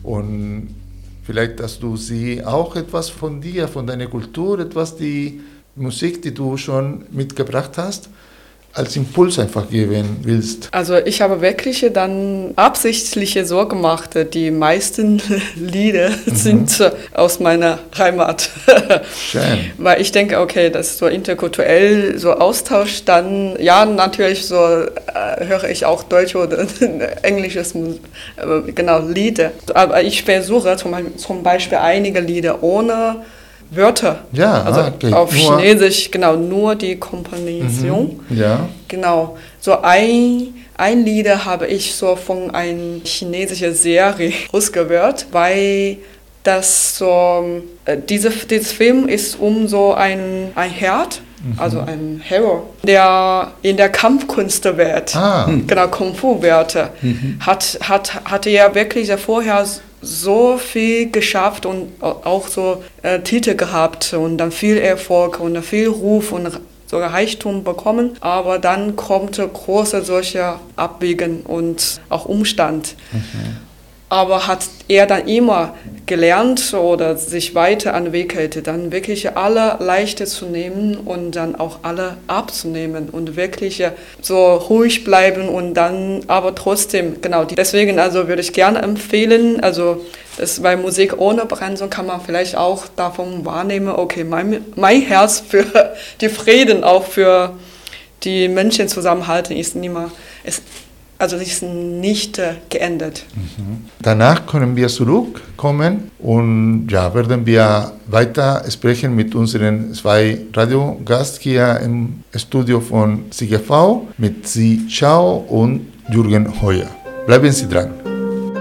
Und vielleicht hast du sie auch etwas von dir, von deiner Kultur, etwas die Musik, die du schon mitgebracht hast, als Impuls einfach geben willst. Also ich habe wirklich dann absichtlich so gemacht, die meisten Lieder sind aus meiner Heimat. Schön. Weil ich denke, okay, das ist so interkulturell so Austausch, dann ja, natürlich so höre ich auch Deutsch oder englisches, genau, Lieder. Aber ich versuche zum Beispiel einige Lieder ohne Wörter, ja, also okay. auf Chinesisch, genau, nur die Komposition. Ja. Genau, so ein Lied habe ich so von einer chinesischen Serie ausgewählt, weil das so, dieses Film ist um so ein Held, also ein Hero, der in der Kampfkunstwelt, genau, Kung-Fu-Welt, hatte ja wirklich vorher so viel geschafft und auch so Titel gehabt und dann viel Erfolg und viel Ruf und sogar Reichtum bekommen. Aber dann kommt große solche Abwägen und auch Umstand. Aber hat er dann immer gelernt oder sich weiterentwickelt, dann wirklich alle leichter zu nehmen und dann auch alle abzunehmen und wirklich so ruhig bleiben und dann aber trotzdem, genau, deswegen also würde ich gerne empfehlen, also bei Musik ohne Begrenzung kann man vielleicht auch davon wahrnehmen, okay, mein Herz für die Frieden, auch für die Menschen zusammenhalten ist nicht geändert. Danach können wir zurückkommen und ja, werden wir weiter sprechen mit unseren zwei Radiogästen hier im Studio von CGV, mit Sie Chao und Jürgen Heuer. Bleiben Sie dran.